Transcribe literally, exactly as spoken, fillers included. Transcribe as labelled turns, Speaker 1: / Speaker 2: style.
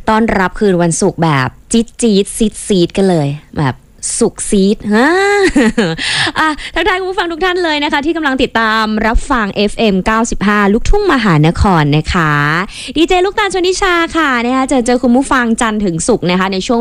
Speaker 1: ต้อนรับคืนวันศุกร์แบบจี๊ดจี๊ดซีดซีดกันเลยแบบสุกซีดฮะอ่ะทักทายคุณผู้ฟังทุกท่านเลยนะคะที่กำลังติดตามรับฟัง เอฟ เอ็ม เก้าสิบห้า ลูกทุ่งมหานครนะคะดีเจลูกตาลชนิชาค่ะนะคะเจอเจอคุณผู้ฟังจันทร์ถึงศุกร์นะคะในช่วง